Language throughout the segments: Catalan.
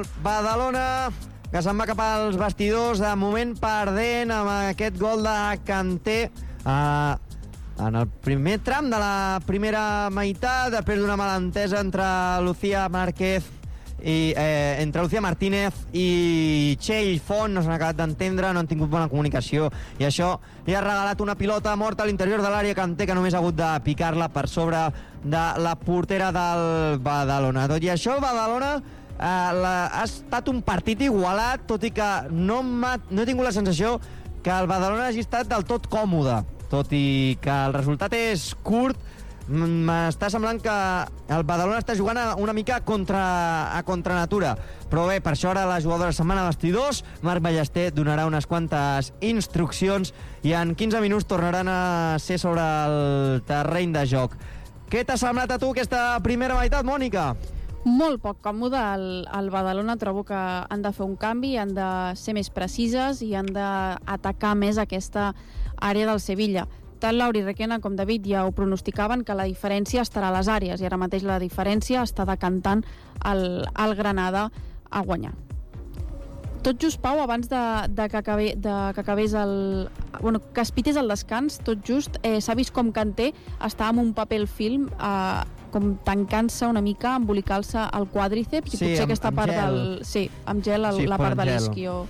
el Badalona, que se'n va cap als vestidors, de moment perdent amb aquest gol de Kanté en el primer tram de la primera meitat, després d'una malentesa entre Lucía Martínez i Txell Font. No s'han acabat d'entendre, no han tingut bona comunicació, i això li ha regalat una pilota morta a l'interior de l'àrea. Kanté, que només ha hagut de picar-la per sobre de la portera del Badalona. Tot i això, el Badalona ha estat un partit igualat, tot i que no he tingut la sensació que el Badalona hagi estat del tot còmode. Tot i que el resultat és curt, m'està semblant que el Badalona està jugant una mica a contranatura. Però bé, per això ara la jugadora se'n va a vestidors, Marc Ballester donarà unes quantes instruccions i en 15 minuts tornaran a ser sobre el terreny de joc. Què t'ha semblat a tu aquesta primera meitat, Mònica? Molt poc còmode. El Badalona trobo que han de fer un canvi, han de ser més precises i han d'atacar més aquesta àrea del Sevilla. Tant Lauri Requena com David ja ho pronosticaven, que la diferència estarà a les àrees, i ara mateix la diferència està decantant el Granada a guanyar. Tot just, Pau, abans de que acabés que es pités el descans, tot just s'ha vist com Kanté està amb un paper film com tancant-se una mica, embolicant-se el quàdriceps, i potser aquesta part del... Sí, amb gel, la part de l'isquió.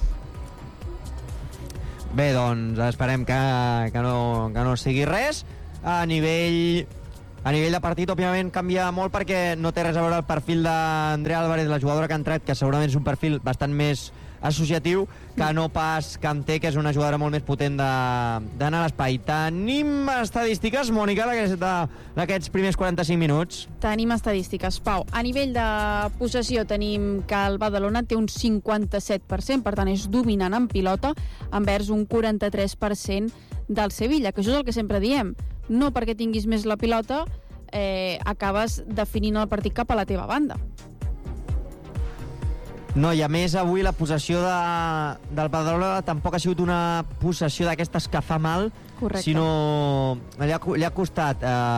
Bé, doncs esperem que no sigui res. A nivell de partit, òbviament, canvia molt, perquè no té res a veure el perfil d'Andrea Álvarez, la jugadora que ha entrat, que segurament és un perfil bastant més associatiu que no pas Kanté, que és una jugadora molt més potent d'anar a l'espai. Tenim estadístiques, Mònica, d'aquests primers 45 minuts? Tenim estadístiques, Pau. A nivell de possessió tenim que el Badalona té un 57%, per tant és dominant en pilota, envers un 43% del Sevilla, que això és el que sempre diem. No perquè tinguis més la pilota acabes definint el partit cap a la teva banda. No, i a més avui la possessió del Badalona tampoc ha sigut una possessió d'aquestes que fa mal. Correcte. Sinó li ha costat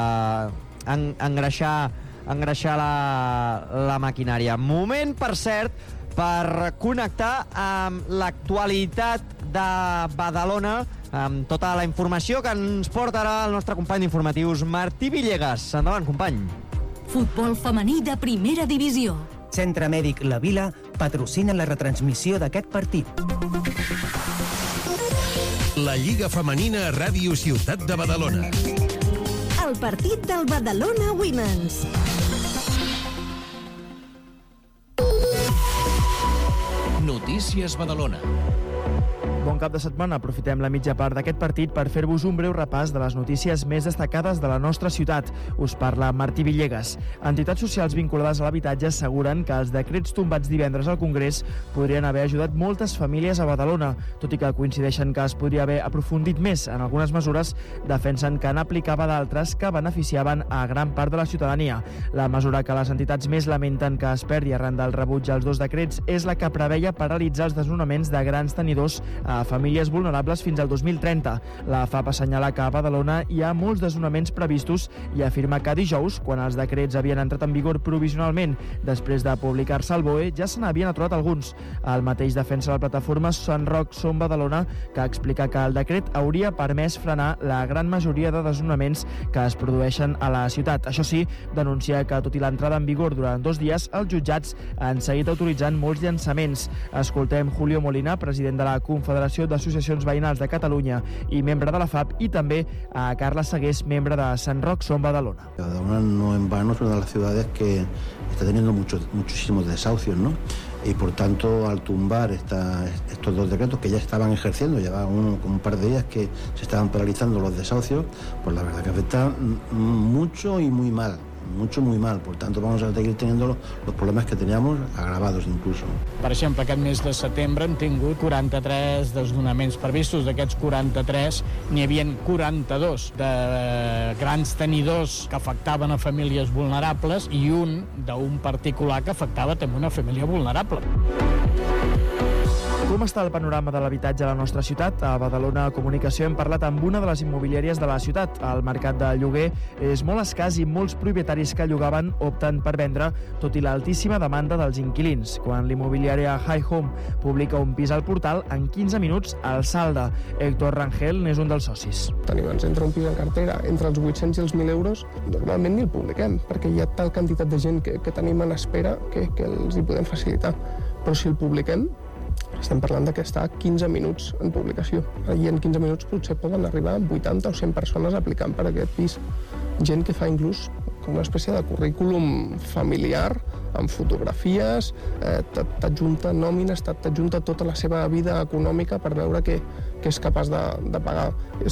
engreixar la maquinària. Moment, per cert, per connectar amb l'actualitat de Badalona, amb tota la informació que ens porta ara el nostre company d'informatius, Martí Villegas. Endavant, company. Futbol femení de primera divisió. Centre Mèdic La Vila patrocina la retransmissió d'aquest partit. La Lliga Femenina a Ràdio Ciutat de Badalona. El partit del Badalona Women's. Notícies Badalona. Bon cap de setmana. Aprofitem la mitja part d'aquest partit per fer-vos un breu repàs de les notícies més destacades de la nostra ciutat. Us parla Martí Villegas. Entitats socials vinculades a l'habitatge asseguren que els decrets tombats divendres al Congrés podrien haver ajudat moltes famílies a Badalona. Tot i que coincideixen que es podria haver aprofundit més en algunes mesures, defensen que n'aplicava d'altres que beneficiaven a gran part de la ciutadania. La mesura que les entitats més lamenten que es perdi arran del rebuig als dos decrets és la que preveia paralitzar els desnonaments de grans tenidors a famílies vulnerables fins al 2030. La FAP assenyala que a Badalona hi ha molts desnonaments previstos i afirma que dijous, quan els decrets havien entrat en vigor provisionalment després de publicar-se al BOE, ja se n'havien aturat alguns. El mateix defensa la plataforma Sant Roc Som Badalona, que explica que el decret hauria permès frenar la gran majoria de desnonaments que es produeixen a la ciutat. Això sí, denuncia que tot i l'entrada en vigor durant 2 dies, els jutjats han seguit autoritzant molts llançaments. Escoltem Julio Molina, president de la Confederació d'Associacions Veïnals de Catalunya i membre de la FAP, i també a Carla Segués, membre de Sant Roc Som Badalona. Badalona no en vano es una de las ciudades que está teniendo muchísimos desahucios, ¿no? Y por tanto, al tumbar estos dos decretos que ya estaban ejerciendo, llevaba como un par de días que se estaban paralizando los desahucios, pues la verdad que afecta mucho y muy mal. Mucho, muy mal. Por tanto, vamos a seguir teniendo los problemas que teníamos, agravados incluso. Per exemple, aquest mes de setembre hem tingut 43 desnonaments previstos. D'aquests 43 n'hi havia 42 de grans tenidors que afectaven a famílies vulnerables i un d'un particular que afectava també una família vulnerable. Com està el panorama de l'habitatge a la nostra ciutat? A Badalona Comunicació hem parlat amb una de les immobiliàries de la ciutat. El mercat de lloguer és molt escàs i molts propietaris que llogaven opten per vendre, tot i l'altíssima demanda dels inquilins. Quan l'immobiliària High Home publica un pis al portal, en 15 minuts el salda. Héctor Rangel n'és un dels socis. Tenim, ens entra un pis en cartera entre els 800 i els 1.000 euros. Normalment ni el publiquem, perquè hi ha tal quantitat de gent que tenim en espera que els hi podem facilitar. Però si el publiquem, estem parlant que està 15 minuts en publicació. I en 15 minuts potser poden arribar 80 o 100 persones aplicant per aquest pis. Gent que fa inclús com una espècie de currículum familiar, amb fotografies, t'adjunta nòmines, t'adjunta tota la seva vida econòmica per veure que és capaç de pagar.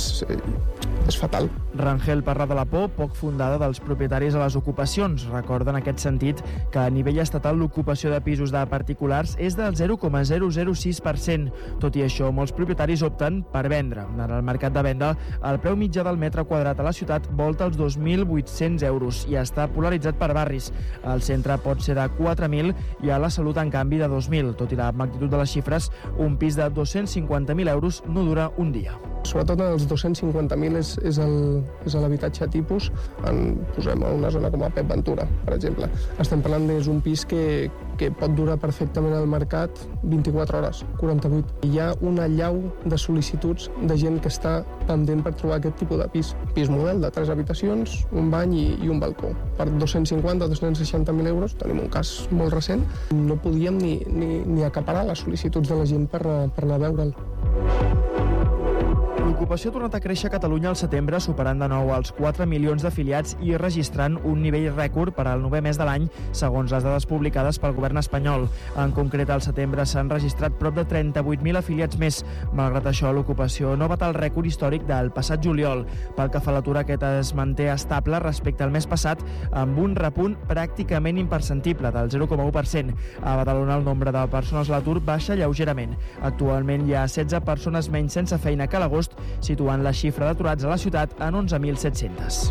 És fatal. Rangel parla de la por poc fundada dels propietaris a les ocupacions. Recorda en aquest sentit que a nivell estatal l'ocupació de pisos de particulars és del 0,006%. Tot i això, molts propietaris opten per vendre. En el mercat de venda, el preu mitjà del metre quadrat a la ciutat volta els 2.800 euros i està polaritzat per barris. El centre pot ser de 4.000 i a la Salut, en canvi, de 2.000. Tot i la magnitud de les xifres, un pis de 250.000 euros no dura un dia. Sobretot en els 250.000 és l'habitatge tipus. Posem en una zona com a Pep Ventura, per exemple. Estem parlant d'un pis que pot durar perfectament al mercat 24 hores, 48. Hi ha una allau de sol·licituds de gent que està pendent per trobar aquest tipus de pis. Pis model de 3 habitacions, un bany i un balcó. Per 250 o 260.000 euros, tenim un cas molt recent, no podíem ni acaparar les sol·licituds de la gent per anar a veure'l. L'ocupació ha tornat a créixer a Catalunya al setembre, superant de nou els 4 milions d'afiliats i registrant un nivell rècord per al 9è mes de l'any, segons les dades publicades pel govern espanyol. En concret, al setembre s'han registrat prop de 38.000 afiliats més. Malgrat això, l'ocupació no bat el rècord històric del passat juliol. Pel que fa a l'atur, aquest es manté estable respecte al mes passat, amb un repunt pràcticament imperceptible del 0,1%. A Badalona, el nombre de persones a l'atur baixa lleugerament. Actualment hi ha 16 persones menys sense feina que a l'agost, situant la xifra d'aturats a la ciutat en 11.700.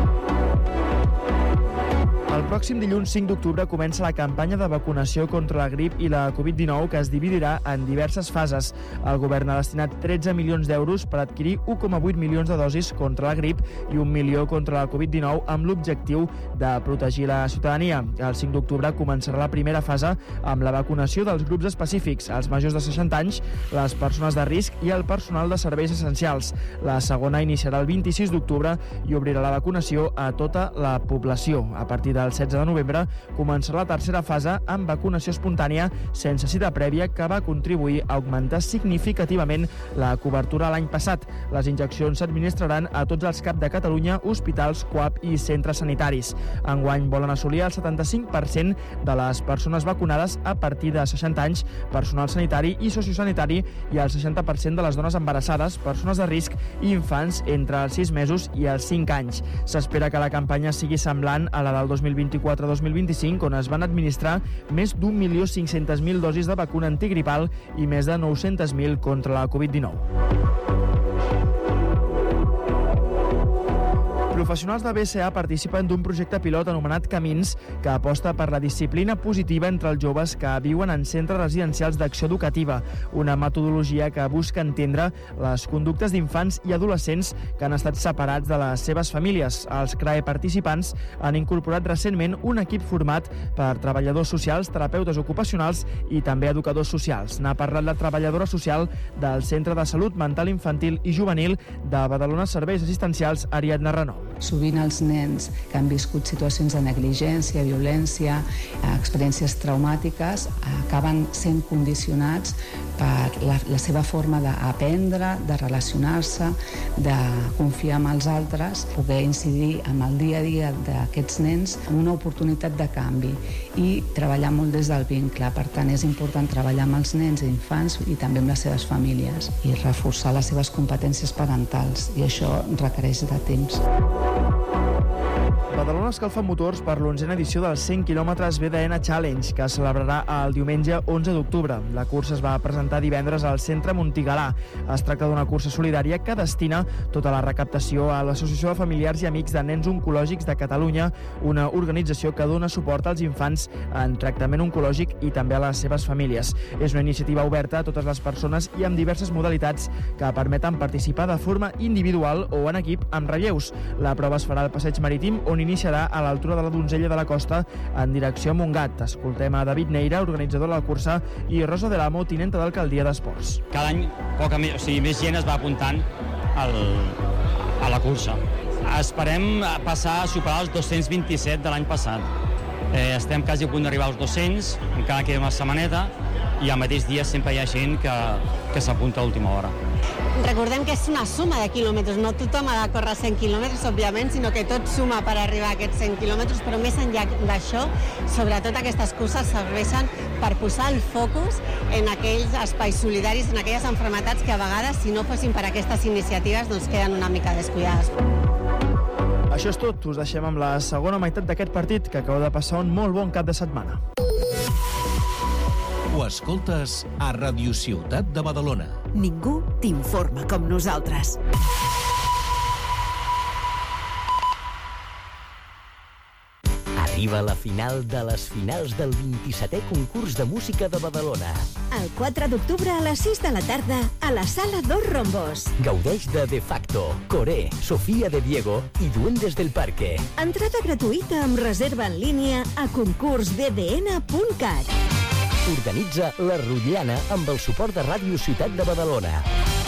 El pròxim dilluns 5 d'octubre comença la campanya de vacunació contra la grip i la Covid-19, que es dividirà en diverses fases. El govern ha destinat 13 milions d'euros per adquirir 1,8 milions de dosis contra la grip i 1 milió contra la Covid-19, amb l'objectiu de protegir la ciutadania. El 5 d'octubre començarà la primera fase amb la vacunació dels grups específics, els majors de 60 anys, les persones de risc i el personal de serveis essencials. La segona iniciarà el 26 d'octubre i obrirà la vacunació a tota la població. A partir del 16 de novembre començarà la tercera fase amb vacunació espontània sense cita prèvia, que va contribuir a augmentar significativament la cobertura l'any passat. Les injeccions s'administraran a tots els CAP de Catalunya, hospitals, CUAP i centres sanitaris. Enguany volen assolir el 75% de les persones vacunades a partir de 60 anys, personal sanitari i sociosanitari, i el 60% de les dones embarassades, persones de risc i infants entre els 6 mesos i els 5 anys. S'espera que la campanya sigui semblant a la del 2024-2025, on es van administrar més d'1.500.000 dosis de vacuna antigripal i més de 900.000 contra la Covid-19. Professionals de BCA participen d'un projecte pilot anomenat Camins, que aposta per la disciplina positiva entre els joves que viuen en centres residencials d'acció educativa, una metodologia que busca entendre les conductes d'infants i adolescents que han estat separats de les seves famílies. Els CRAE participants han incorporat recentment un equip format per treballadors socials, terapeutes ocupacionals i també educadors socials. N'ha parlat la treballadora social del Centre de Salut Mental Infantil i Juvenil de Badalona Serveis Assistencials, Ariadna Renom. Sovint els nens que han viscut situacions de negligència, violència, experiències traumàtiques, acaben sent condicionats per la seva forma d'aprendre, de relacionar-se, de confiar en els altres, poder incidir en el dia a dia d'aquests nens amb una oportunitat de canvi i treballar molt des del vincle. Per tant, és important treballar amb els nens i infants i també amb les seves famílies i reforçar les seves competències parentals, i això requereix de temps. Badalona escalfa motors per l'11a edició dels 100 km BDN Challenge, que es celebrarà el diumenge 11 d'octubre. La cursa es va presentar divendres al centre Montigalà. Es tracta d'una cursa solidària que destina tota la recaptació a l'Associació de Familiars i Amics de Nens Oncològics de Catalunya, una organització que dona suport als infants en tractament oncològic i també a les seves famílies. És una iniciativa oberta a totes les persones i amb diverses modalitats que permeten participar de forma individual o en equip amb relleus. La prova es farà al Passeig Marítim, on iniciarà a l'altura de la Donzella de la Costa en direcció a Montgat. Escoltem a David Neira, organitzador de la cursa, i Rosa de l'Amo, tinenta d'alcaldia d'Esports. Cada any més gent es va apuntant a la cursa. Esperem passar a superar els 227 de l'any passat. Estem quasi a punt d'arribar als 200, encara queda una setmaneta, i al mateix dia sempre hi ha gent que s'apunta a última hora. Recordem que és una suma de quilòmetres, no tothom ha de córrer 100 quilòmetres, òbviament, sinó que tot suma per arribar a aquests 100 quilòmetres, però més enllà d'això, sobretot aquestes curses serveixen per posar el focus en aquells espais solidaris, en aquelles malalties que a vegades, si no fossin per aquestes iniciatives, doncs queden una mica descuidades. Això és tot, us deixem amb la segona meitat d'aquest partit, que acaba de passar un molt bon cap de setmana. Ho escoltes a Ràdio Ciutat de Badalona. Ningú t'informa com nosaltres. Arriba la final de les finals del 27è concurs de música de Badalona. El 4 d'octubre a les 6 de la tarda a la Sala Dos Rombos. Gaudeix de Facto, Coré, Sofía de Diego i Duendes del Parque. Entrada gratuïta amb reserva en línia a concursbdn.cat. Organitza la Rotllana amb el suport de Ràdio Ciutat de Badalona.